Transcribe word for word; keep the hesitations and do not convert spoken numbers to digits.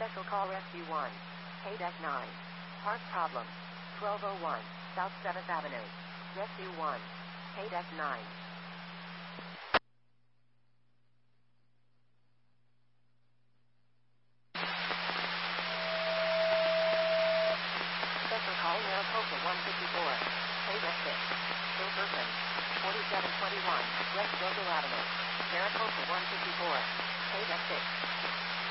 Special call Rescue one. K nine. Park problem. twelve oh one, South seventh Avenue. Rescue one. K nine. Special call Maricopa one fifty-four. K six. Still person. forty-seven twenty-one, West Rosal Avenue. Maricopa one fifty-four. K six.